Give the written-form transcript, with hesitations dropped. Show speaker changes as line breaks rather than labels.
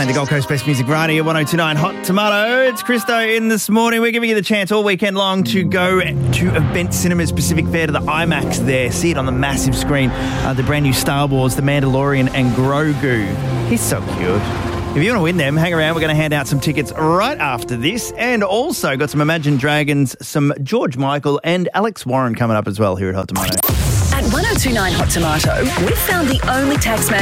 the Gold Coast Best Music right here, 102.9 Hot Tomato. It's Christo in this morning. We're giving you the chance all weekend long to go to Event Cinemas Pacific Fair to the IMAX there. See it on the massive screen. The brand new Star Wars, The Mandalorian and Grogu. He's so cute. If you want to win them, hang around. We're going to hand out some tickets right after this. And also got some Imagine Dragons, some George Michael and Alex Warren coming up as well here at Hot Tomato.
At 102.9 Hot Tomato, we've found the only tax man